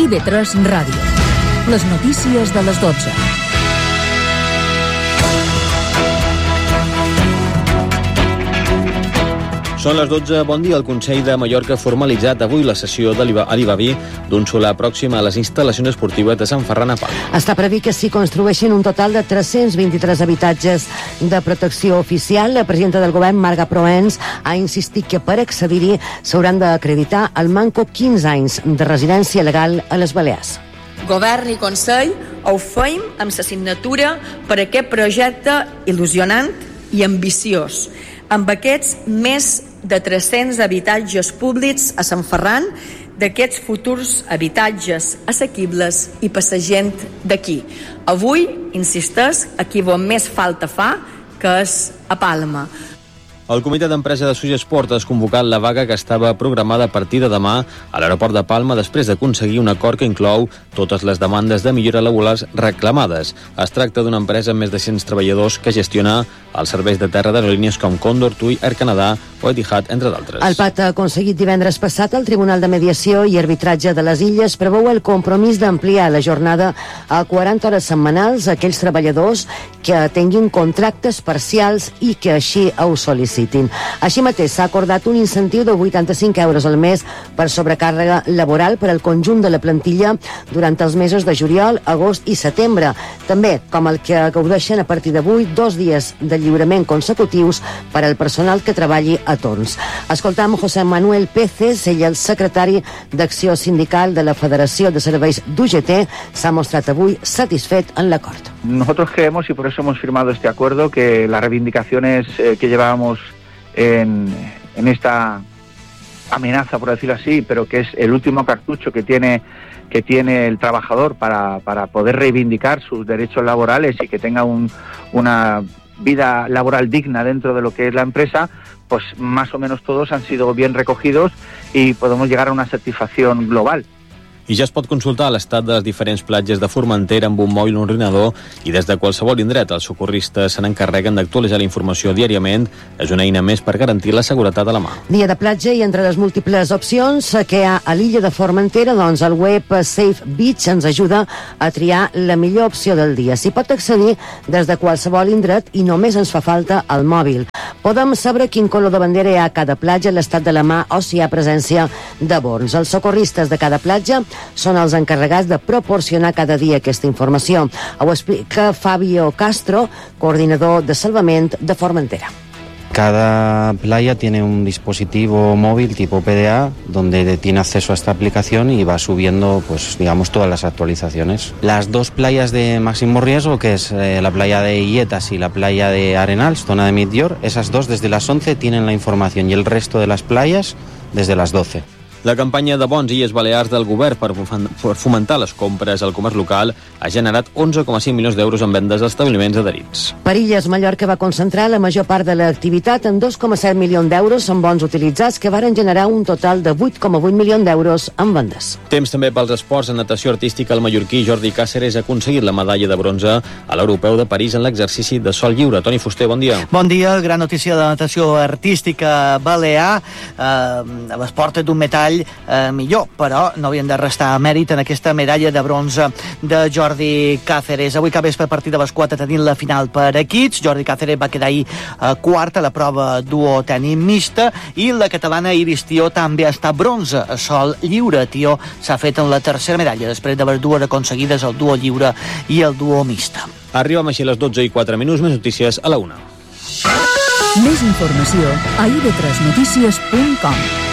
IB3 Ràdio. Les notícies de les 12. Són les 12. Bon dia. El Consell de Mallorca ha formalitzat avui la sessió a l'Ibaví d'un solar pròxim a les instal·lacions esportives de Sant Ferran a Palma. Està previst que s'hi construeixin un total de 323 habitatges de protecció oficial. La presidenta del govern, Marga Proens, ha insistit que per accedir-hi s'hauran d'acreditar al manco 15 anys de residència legal a les Balears. Govern i Consell ho feim amb la signatura per aquest projecte il·lusionant i ambiciós, amb aquests més de 300 habitatges públics a Sant Ferran, d'aquests futurs habitatges assequibles i per la gent d'aquí. Avui, insisteix, aquí on més falta fa, que és a Palma. El comitè d'empresa de Sugesport ha convocat la vaga que estava programada a partir de demà a l'aeroport de Palma després d'aconseguir un acord que inclou totes les demandes de millora laborals reclamades. Es tracta d'una empresa amb més de 100 treballadors que gestiona els serveis de terra d'aerolínies com Condor, TUI, Air Canada o Etihad, entre d'altres. El pacte aconseguit divendres passat al Tribunal de Mediació i Arbitratge de les Illes preveu el compromís d'ampliar la jornada a 40 hores setmanals a aquells treballadors que tinguin contractes parcials i que així ho sol·licitin. Així mateix s'ha acordat un incentiu de 85 euros al mes per sobrecàrrega laboral per al conjunt de la plantilla durant els mesos de juliol, agost i setembre. També, com el que gaudeixen a partir d'avui, 2 dies de lliurament consecutius per al personal que treballi a torns. Escoltam José Manuel Peces, ell el secretari d'Acció Sindical de la Federació de Serveis d'UGT, s'ha mostrat avui satisfet en l'acord. Nosotros creemos, y por eso hemos firmado este acuerdo, que las reivindicaciones que llevábamos en esta amenaza, por decirlo así, pero que es el último cartucho que tiene el trabajador para poder reivindicar sus derechos laborales y que tenga una vida laboral digna dentro de lo que es la empresa, pues más o menos todos han sido bien recogidos y podemos llegar a una satisfacción global. I ja es pot consultar l'estat de les diferents platges de Formentera amb un mòbil o un ordinador i des de qualsevol indret. Els socorristes se n'encarreguen d'actualitzar la informació diàriament. És una eina més per garantir la seguretat a la mà. Dia de platja i entre les múltiples opcions que hi ha a l'illa de Formentera, doncs el web Safe Beach ens ajuda a triar la millor opció del dia. S'hi pot accedir des de qualsevol indret i només ens fa falta el mòbil. Podem saber quin color de bandera hi ha a cada platja, l'estat de la mà o si hi ha presència de borns. Els socorristes de cada platja són els encarregats de proporcionar cada dia aquesta informació. Ho explica Fabio Castro, coordinador de salvament de Formentera. Cada playa tiene un dispositivo móvil tipo PDA donde tiene acceso a esta aplicación y va subiendo, pues digamos, todas las actualizaciones. Las 2 playas de máximo riesgo, que es la playa de Illetas y la playa de Arenals, zona de Midyor, esas 2 desde las 11 tienen la información y el resto de las playas desde las 12. La campanya de bons Illes Balears del govern per fomentar les compres al comerç local ha generat 11,5 milions d'euros en vendes als establiments adherits. Per Illes, Mallorca va concentrar la major part de l'activitat en 2,7 milions d'euros en bons utilitzats que varen generar un total de 8,8 milions d'euros en vendes. Temps també pels esports. En natació artística, el mallorquí Jordi Cáceres ha aconseguit la medalla de bronze a l'Europeu de París en l'exercici de sol lliure. Toni Fuster, bon dia. Bon dia. Gran notícia de natació artística balear. L'esport d'un metall millor, però no havien de restar mèrit en aquesta medalla de bronze de Jordi Cáceres. Avui cap vespre a partir de les 4 tenim la final per equips. Jordi Cáceres va quedar ahir quart a la prova duo tenis mixta i la catalana Iris Tió també està bronze a sol lliure. Tió s'ha fet en la tercera medalla després de les 2 aconseguides, el duo lliure i el duo mixta. Arribem així a les 12:04, més notícies a la 1. Més informació a ib3notícies.com.